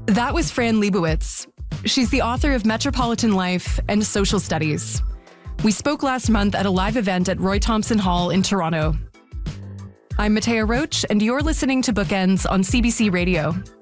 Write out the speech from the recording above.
That was Fran Lebowitz. She's the author of Metropolitan Life and Social Studies. We spoke last month at a live event at Roy Thomson Hall in Toronto. I'm Matea Roach, and you're listening to Bookends on CBC Radio.